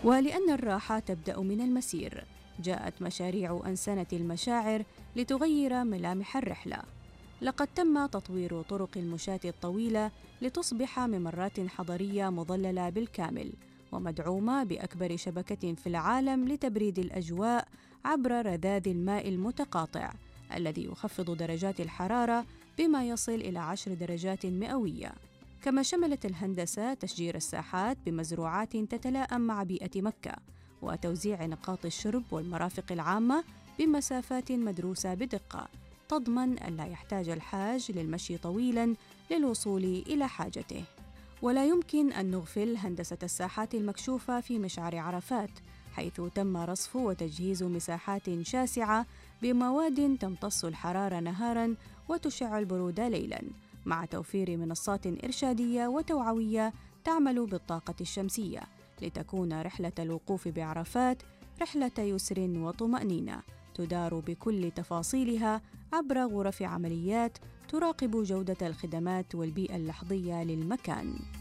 ولأن الراحة تبدأ من المسير، جاءت مشاريع أنسنة المشاعر لتغير ملامح الرحلة. لقد تم تطوير طرق المشاة الطويلة لتصبح ممرات حضرية مظللة بالكامل ومدعومة بأكبر شبكة في العالم لتبريد الأجواء عبر رذاذ الماء المتقاطع الذي يخفض درجات الحرارة بما يصل إلى 10 درجات مئوية. كما شملت الهندسة تشجير الساحات بمزروعات تتلائم مع بيئة مكة، وتوزيع نقاط الشرب والمرافق العامة بمسافات مدروسة بدقة تضمن ألا يحتاج الحاج للمشي طويلاً للوصول إلى حاجته. ولا يمكن أن نغفل هندسة الساحات المكشوفة في مشعر عرفات، حيث تم رصف وتجهيز مساحات شاسعة بمواد تمتص الحرارة نهاراً وتشع البرود ليلاً، مع توفير منصات إرشادية وتوعوية تعمل بالطاقة الشمسية، لتكون رحلة الوقوف بعرفات رحلة يسر وطمأنينة تدار بكل تفاصيلها عبر غرف عمليات تراقب جودة الخدمات والبيئة اللحظية للمكان.